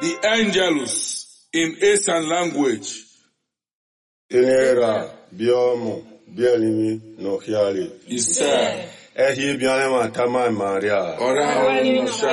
the angelus in Eastern language. Enera, biomo, bielimi, no hiali. Isa. Ehi bianema tamai Maria. Ora